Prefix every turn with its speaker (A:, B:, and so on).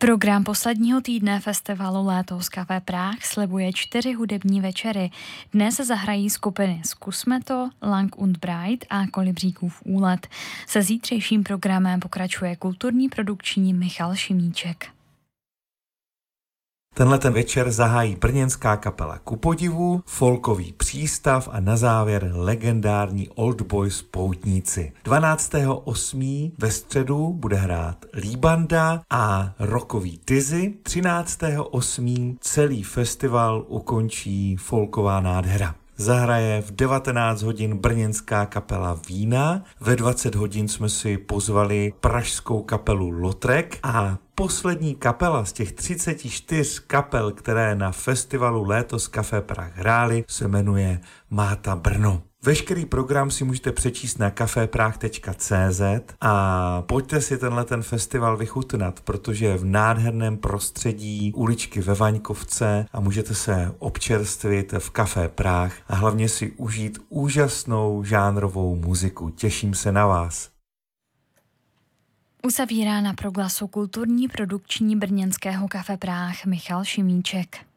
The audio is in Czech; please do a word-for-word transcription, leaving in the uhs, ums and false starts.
A: Program posledního týdne festivalu Léto z Café Prague slibuje čtyři hudební večery. Dnes zahrají skupiny Zkusme to, Lang und Breit a Kolibříkův úlet. Se zítřejším programem pokračuje kulturní produkční Michal Šimíček.
B: Tenhle ten večer zahájí brněnská kapela Kupodivu, folkový přístav a na závěr legendární Old Boys Poutníci. dvanáctého osmého ve středu bude hrát Líbanda a rockový Dizzy. třináctého osmého celý festival ukončí folková nádhera. Zahraje v devatenáct hodin brněnská kapela Vína, ve dvacet hodin jsme si pozvali pražskou kapelu Lotrek a poslední kapela z těch třicet čtyři kapel, které na festivalu Léto z Café Prague hrály, se jmenuje Máta Brno. Veškerý program si můžete přečíst na cafeprague tečka cé zet a pojďte si tenhle ten festival vychutnat, protože je v nádherném prostředí uličky ve Vaňkovce a můžete se občerstvit v Café Prague a hlavně si užít úžasnou žánrovou muziku. Těším se na vás.
A: Uzavírá na proglasu kulturní produkční brněnského Café Prague Michal Šimíček.